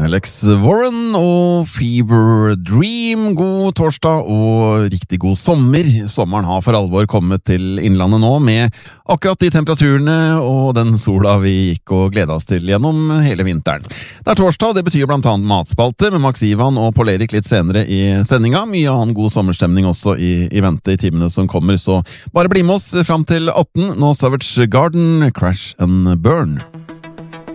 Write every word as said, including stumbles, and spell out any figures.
Alex Warren og Fever Dream. God torsdag og riktig god sommer. Sommeren har for alvor kommet til Innlandet nå, med akkurat de temperaturene og den sola vi gikk og gledet oss til gjennom hele vinteren. Det er torsdag, det betyr blant annet matspalte med Max Ivan og Pål Erik litt senere i sendinga. Mye annen god sommerstemning også i, i vente i timene som kommer, så bare bli med oss fram til atten. Nå Savage Garden, Crash and Burn.